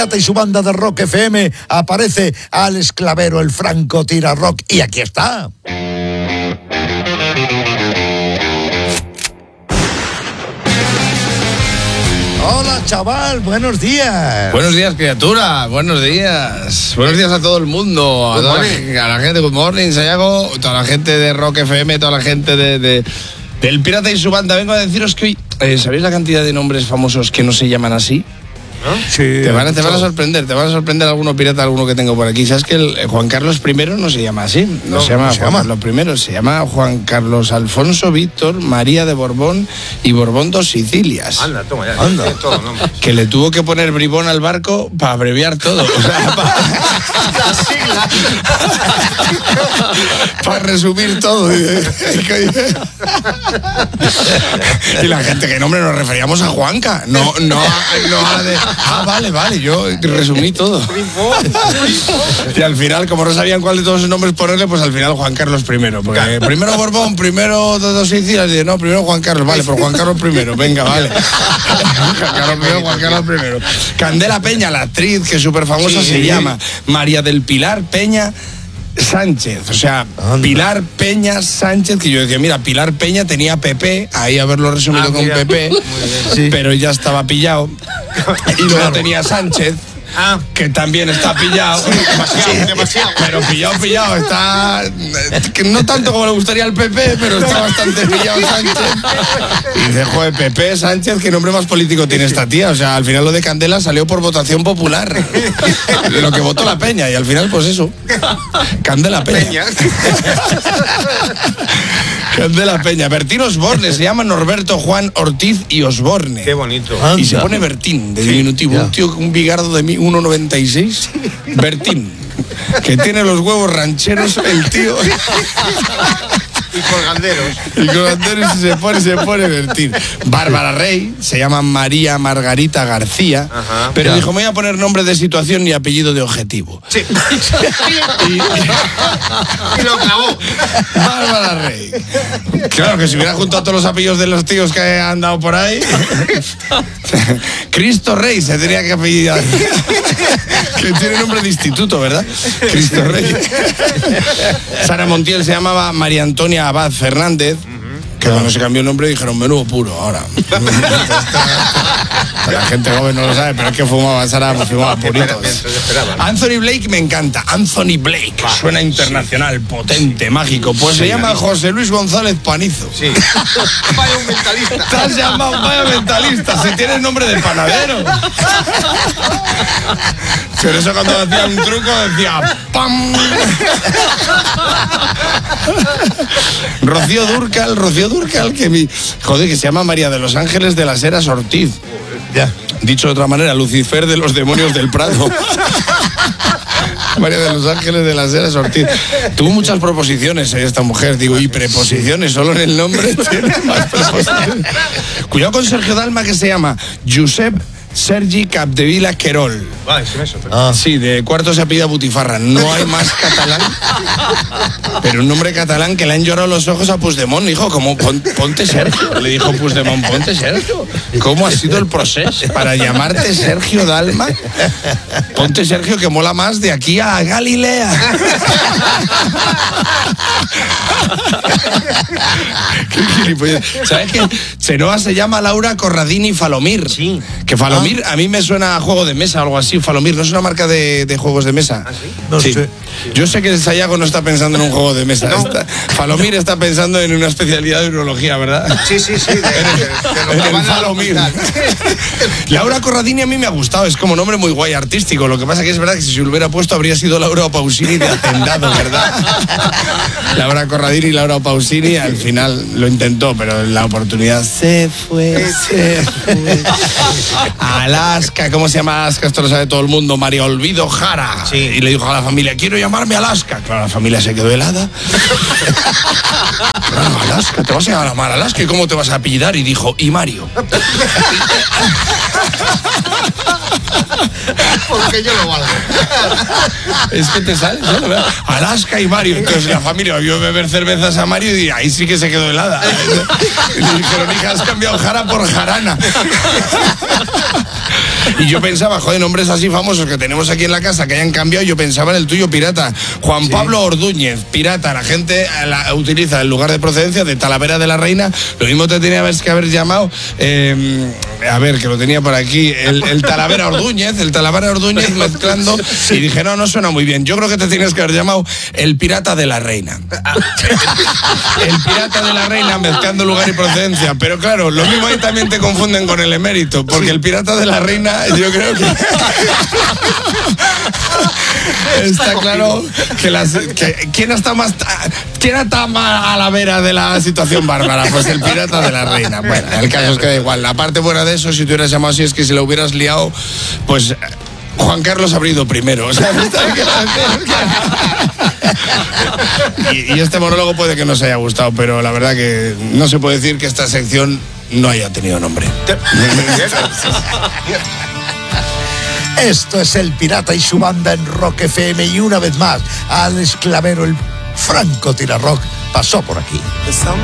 y su banda de Rock FM, aparece Alex Clavero, el Franco Tira Rock, y aquí está. Hola, chaval, buenos días. Buenos días, criatura, buenos días. Buenos días a todo el mundo, a la gente, good morning, Sayago, toda la gente de Rock FM, toda la gente del Pirata y su banda. Vengo a deciros que hoy, ¿sabéis la cantidad de nombres famosos que no se llaman así? ¿No? Sí, te van a sorprender alguno pirata, alguno que tengo por aquí. ¿Sabes que el Juan Carlos I no se llama así? No se llama Juan Carlos I, se llama Juan Carlos Alfonso Víctor María de Borbón y Borbón dos Sicilias. Anda, toma ya. Anda. Que le tuvo que poner bribón al barco para abreviar todo. O sea, La sigla. para resumir todo. Y la gente, ¿qué nombre nos referíamos a Juanca? No a de... vale, yo resumí todo. Y al final, como no sabían cuál de todos esos nombres ponerle, pues al final Juan Carlos I. Porque primero Borbón, primero dos Sicilias, y no, primero Juan Carlos, vale, pero Juan Carlos I, venga, vale. Juan Carlos I. Candela Peña, la actriz que es súper famosa, se llama María del Pilar Peña Sánchez, o sea, Pilar Peña Sánchez, que yo decía, mira, Pilar Peña tenía PP, ahí haberlo resumido con PP, pero ya estaba pillado, y luego tenía Sánchez, que también está pillado, demasiado. pero pillado está, que no tanto como le gustaría al PP, pero está bastante pillado Sánchez. Y dice, joder, PP Sánchez, qué nombre más político tiene esta tía. O sea, al final lo de Candela salió por votación popular, de lo que votó la Peña, y al final pues eso, Candela Peña. Candela Peña. Bertín Osborne, se llama Norberto Juan Ortiz y Osborne. Qué bonito. Y se pone Bertín, de diminutivo. Un tío, un bigardo de 1,96. Bertín, que tiene los huevos rancheros, el tío. Y colganderos. Y se pone Bertín. Bárbara Rey, se llama María Margarita García. Ajá, pero dijo, me voy a poner nombre de situación y apellido de objetivo. Sí. Y lo clavó. Bárbara Rey. Claro que si hubiera juntado todos los apellidos de los tíos que han dado por ahí. Cristo Rey se tenía que apellidar. Que tiene nombre de instituto, ¿verdad? Cristo Rey. Sara Montiel se llamaba María Antonia Abad Fernández, que cuando se cambió el nombre dijeron menudo puro ahora. La gente joven no lo sabe, pero es que fumaba Sara, fumaba puritos. Anthony Blake me encanta. Anthony Blake, suena internacional, potente, mágico. Pues se llama José Luis González Panizo. Sí. Vaya un mentalista. Te has llamado vaya mentalista, si tienes nombre de panadero. Pero eso cuando hacía un truco decía ¡pam! Rocío Dúrcal, que se llama María de los Ángeles de las Heras Ortiz. Ya. Dicho de otra manera, Lucifer de los demonios del Prado. María de los Ángeles de las Heras Ortiz. Tuvo muchas proposiciones esta mujer, digo, y preposiciones, solo en el nombre tiene más preposiciones. Cuidado con Sergio Dalma, que se llama Josep Sergi Capdevila Querol. Vale, sí, eso. Sí, de cuarto se apellida Butifarra. No hay más catalán. Pero un nombre catalán que le han llorado los ojos a Puigdemont. Dijo, como ponte Sergio. Le dijo Puigdemont, ponte Sergio. ¿Cómo ha sido el proceso para llamarte Sergio Dalma? Ponte Sergio, que mola más de aquí a Galilea. Qué gilipollas. ¿Sabes qué? Chenoa se llama Laura Corradini Falomir. Sí. Que Falomir a mí me suena a juego de mesa o algo así. Falomir no es una marca de juegos de mesa. ¿Ah, sí? No sé. Yo sé que el Sayago no está pensando en un juego de mesa. No. Falomir está pensando en una especialidad de urología, ¿verdad? Sí. En el Falomir. Laura Corradini a mí me ha gustado. Es como nombre muy guay, artístico. Lo que pasa que es verdad que si se lo hubiera puesto habría sido Laura Pausini de Hacendado, ¿verdad? Laura Corradini y Laura Pausini al final lo intentó, pero la oportunidad se fue. Alaska, ¿cómo se llama Alaska? Esto lo sabe todo el mundo. María Olvido Jara. Sí. Y le dijo a la familia, quiero llamarme Alaska. Claro, la familia se quedó helada. Claro, Alaska, te vas a llamar Alaska. ¿Y cómo te vas a apellidar? Y dijo, y Mario. Porque yo lo valgo. Es que te sale solo, ¿verdad? Alaska y Mario. Entonces la familia vio beber cervezas a Mario y ahí sí que se quedó helada. Y le dijeron, hija, has cambiado Jara por Jarana. Y yo pensaba, joder, nombres así famosos que tenemos aquí en la casa que hayan cambiado, yo pensaba en el tuyo, pirata. Juan Pablo Ordúñez, pirata. La gente utiliza el lugar de procedencia de Talavera de la Reina. Lo mismo te tenías que haber llamado, a ver, que lo tenía por aquí, el Talavera Ordúñez, mezclando. Y dije, no suena muy bien. Yo creo que te tienes que haber llamado el pirata de la Reina. El pirata de la Reina mezclando lugar y procedencia. Pero claro, lo mismo ahí también te confunden con el emérito, porque el pirata de la Reina, yo creo que está claro que ¿quién está más a la vera de la situación bárbara? Pues el pirata de la Reina. Bueno, el caso es que da igual. La parte buena de eso, si te hubieras llamado así, es que si lo hubieras liado, pues Juan Carlos habría ido primero. O sea, y este monólogo puede que no os haya gustado, pero la verdad que no se puede decir que esta sección no haya tenido nombre. Esto es El Pirata y su banda en Rock FM, y una vez más, Alex Clavero, el francotirador, pasó por aquí.